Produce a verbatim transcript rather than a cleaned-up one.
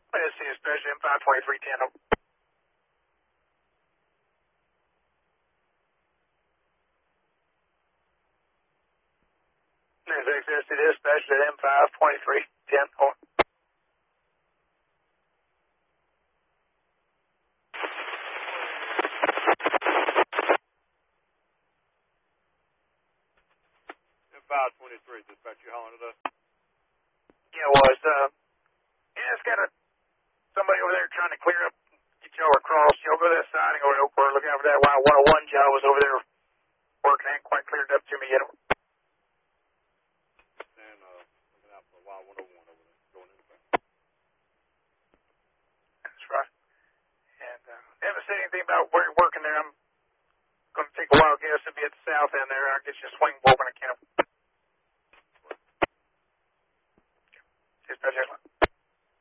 Let's see, especially M five twenty-three ten. There's access to dispatch at M five twenty-three ten. M five twenty-three, dispatch, you hollering at us? Yeah, it was. Uh, yeah, it's got a somebody over there trying to clear up, get y'all across. Y'all go to that side and go to Oakport. Look out for that Y one oh one job was over there working. Ain't quite cleared up to me yet. And uh, looking out for Y one oh one over there, going in the back. That's right. And uh, haven't said anything about where you're working there. I'm going to take a wild guess. It'll be at the south end there. I'll get you a swing vote when I can. Dispatch,